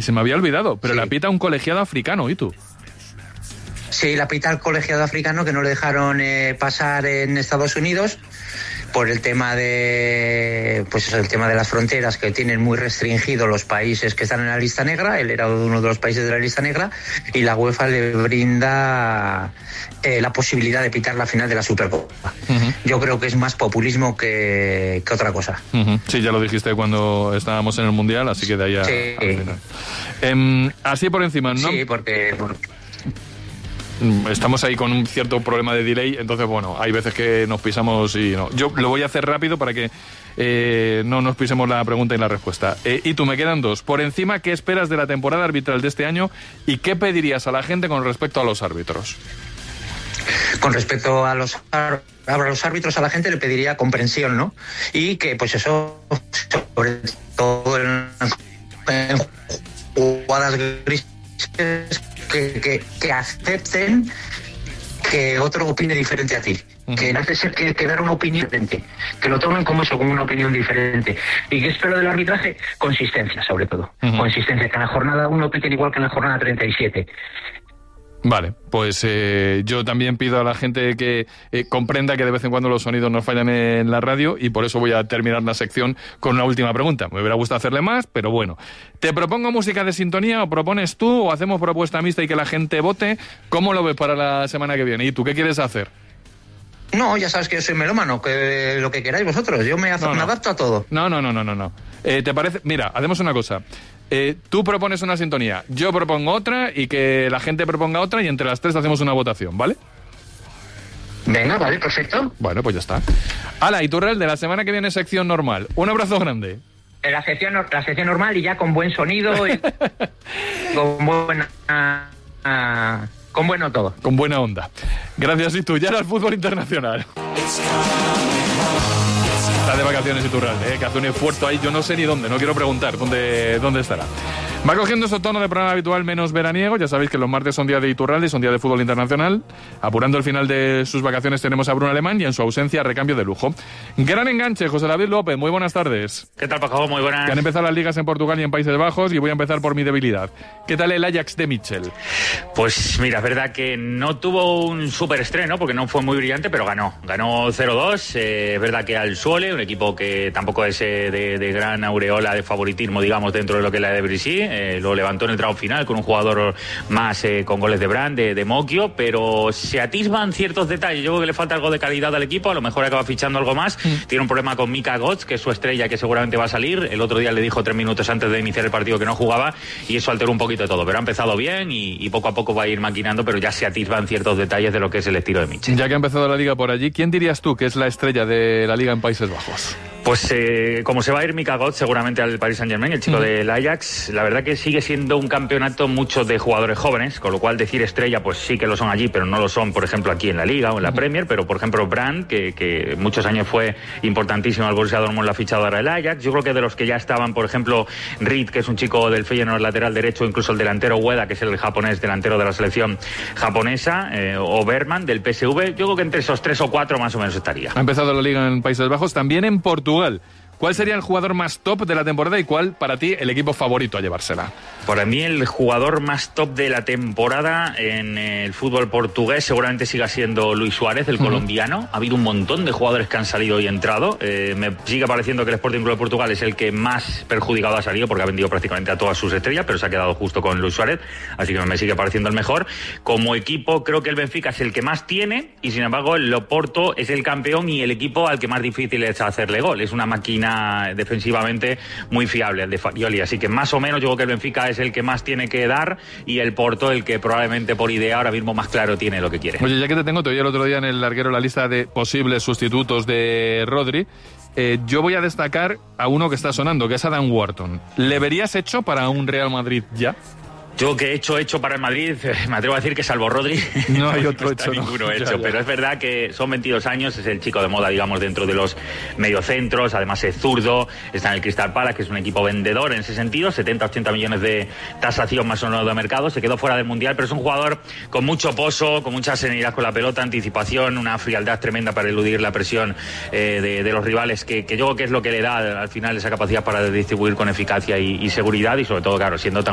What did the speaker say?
se me había olvidado, pero sí. la pita un colegiado africano, ¿y tú? Sí, la pita al colegiado africano que no le dejaron pasar en Estados Unidos por el tema de el tema de las fronteras, que tienen muy restringido los países que están en la lista negra. Él era uno de los países de la lista negra y la UEFA le brinda la posibilidad de pitar la final de la Supercopa. Uh-huh. Yo creo que es más populismo que otra cosa. Uh-huh. Sí, ya lo dijiste cuando estábamos en el Mundial, así que de ahí al final. Así por encima, ¿no? Sí, porque estamos ahí con un cierto problema de delay, entonces bueno, hay veces que nos pisamos y no. Yo lo voy a hacer rápido para que no nos pisemos la pregunta y la respuesta. Y tú, me quedan dos. Por encima, ¿qué esperas de la temporada arbitral de este año y qué pedirías a la gente con respecto a los árbitros? Con respecto a los árbitros, a la gente le pediría comprensión, ¿no? Y que, pues eso, sobre todo en jugadas grises, que acepten que otro opine diferente a ti. Que no hace ser que dar una opinión diferente, que lo tomen como eso, como una opinión diferente. ¿Y qué espero del arbitraje? Consistencia, sobre todo. Consistencia, que en la jornada 1 piten igual que en la jornada 37. Vale, pues yo también pido a la gente que comprenda que de vez en cuando los sonidos nos fallan en la radio, y por eso voy a terminar la sección con una última pregunta. Me hubiera gustado hacerle más, pero bueno. ¿Te propongo música de sintonía o propones tú o hacemos propuesta mixta y que la gente vote? ¿Cómo lo ves para la semana que viene? ¿Y tú qué quieres hacer? No, ya sabes que yo soy melómano, que lo que queráis vosotros. Yo me adapto a todo. No. ¿Te parece? Mira, hacemos una cosa. Tú propones una sintonía, yo propongo otra y que la gente proponga otra y entre las tres hacemos una votación, ¿vale? Venga, vale, perfecto. Bueno, pues ya está. Hala, Iturralde, de la semana que viene sección normal. Un abrazo grande. La sección normal y ya con buen sonido y con bueno todo. Con buena onda. Gracias, y tú. Ya era el fútbol internacional. Está de vacaciones Iturralde, que hace un esfuerzo ahí, yo no sé ni dónde, no quiero preguntar dónde estará. Va cogiendo su tono de programa habitual menos veraniego. Ya sabéis que los martes son día de Iturralde, son día de fútbol internacional. Apurando el final de sus vacaciones tenemos a Bruno Alemán y en su ausencia recambio de lujo. Gran enganche, José David López, muy buenas tardes. ¿Qué tal, Paco? Muy buenas. Que han empezado las ligas en Portugal y en Países Bajos y voy a empezar por mi debilidad. ¿Qué tal el Ajax de Mitchell? Pues mira, es verdad que no tuvo un súper estreno porque no fue muy brillante, pero ganó 0-2. Es verdad que al Suole, un equipo que tampoco es de gran aureola de favoritismo, digamos, dentro de lo que es la de Brisí, lo levantó en el tramo final con un jugador más con goles de Brand, de Mokio, pero se atisban ciertos detalles. Yo creo que le falta algo de calidad al equipo, a lo mejor acaba fichando algo más. Tiene un problema con Mika Götze, que es su estrella, que seguramente va a salir. El otro día le dijo 3 minutos antes de iniciar el partido que no jugaba y eso alteró un poquito todo, pero ha empezado bien y poco a poco va a ir maquinando, pero ya se atisban ciertos detalles de lo que es el estilo de Mitchell. Ya que ha empezado la liga por allí, ¿quién dirías tú que es la estrella de la liga en Países Bajos? Pues como se va a ir Mika Götze seguramente al Paris Saint-Germain, el chico del Ajax, la verdad que sigue siendo un campeonato mucho de jugadores jóvenes, con lo cual decir estrella pues sí que lo son allí, pero no lo son, por ejemplo, aquí en la Liga o en la Premier, pero por ejemplo Brand, que muchos años fue importantísimo al Borussia Dortmund, la ha fichado ahora el Ajax. Yo creo que de los que ya estaban, por ejemplo, Reed, que es un chico del Feyenoord lateral derecho, incluso el delantero Ueda, que es el japonés delantero de la selección japonesa, o Berman del PSV, yo creo que entre esos 3 o 4 más o menos estaría. Ha empezado la liga en Países Bajos, también en Portugal. ¿Cuál sería el jugador más top de la temporada y cuál, para ti, el equipo favorito a llevársela? Para mí, el jugador más top de la temporada en el fútbol portugués seguramente siga siendo Luis Suárez, el colombiano. Ha habido un montón de jugadores que han salido y entrado. Me sigue pareciendo que el Sporting Club de Portugal es el que más perjudicado ha salido porque ha vendido prácticamente a todas sus estrellas, pero se ha quedado justo con Luis Suárez, así que me sigue pareciendo el mejor. Como equipo, creo que el Benfica es el que más tiene y, sin embargo, el Oporto es el campeón y el equipo al que más difícil es hacerle gol. Es una máquina defensivamente muy fiable, el de Farioli, así que más o menos yo creo que el Benfica es el que más tiene que dar y el Porto el que probablemente por idea ahora mismo más claro tiene lo que quiere. Oye, ya que te oí el otro día en el larguero la lista de posibles sustitutos de Rodri, yo voy a destacar a uno que está sonando, que es Adam Wharton. ¿Le verías hecho para un Real Madrid ya? Yo que he hecho para el Madrid, me atrevo a decir que salvo Rodri, no hay otro no está hecho, ninguno no. hecho, pero es verdad que son 22 años, es el chico de moda, digamos, dentro de los mediocentros, además es zurdo, está en el Crystal Palace, que es un equipo vendedor en ese sentido, 70-80 millones de tasación más o menos de mercado, se quedó fuera del Mundial, pero es un jugador con mucho pozo, con mucha serenidad con la pelota, anticipación, una frialdad tremenda para eludir la presión de los rivales, que yo creo que es lo que le da al final esa capacidad para distribuir con eficacia y seguridad, y sobre todo, claro, siendo tan